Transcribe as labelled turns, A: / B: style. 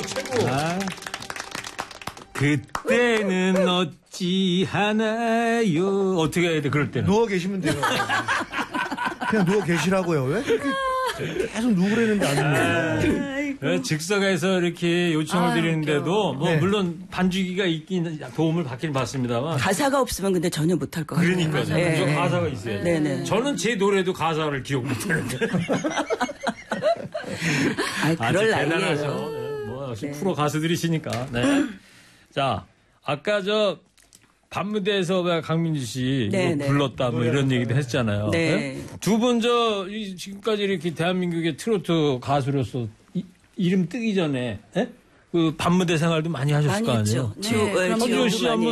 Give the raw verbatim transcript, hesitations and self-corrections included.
A: 최고.
B: 아, 그때는 어찌 하나요? 어떻게 해야 돼, 그럴 때는?
A: 누워 계시면 돼요. 그냥 누워 계시라고요. 왜 그렇게 계속 누우려는데 안 누워요?
B: 네, 즉석에서 이렇게 요청을
C: 아,
B: 드리는데도 뭐
A: 네.
B: 물론 반주기가 있긴 도움을 받긴 받습니다만
C: 가사가 없으면 근데 전혀 못할 것 같아요.
B: 그러니까요.
C: 네.
B: 무조건 가사가 있어요.
C: 네네.
B: 저는 제 노래도 가사를 기억 못하는데.
C: 아이,
B: 아주
C: 그럴
B: 대단하죠.
C: 나이에요.
B: 네, 뭐 역시
C: 네.
B: 프로 가수들이시니까. 네. 자, 아까 저 밤무대에서 왜 강민주 씨
C: 네,
B: 이거
C: 네.
B: 불렀다 뭐 이런 얘기도 했잖아요.
C: 네.
B: 두 분 저 지금까지 이렇게 대한민국의 트로트 가수로서 이, 이름 뜨기 전에 예? 그 밤무대 생활도 많이 하셨을
C: 많이
B: 거 아니에요?
C: 했죠.
D: 네,
C: 지옥,
D: 그럼요.
C: 지옥도
B: 황교안 씨
C: 많이
B: 한번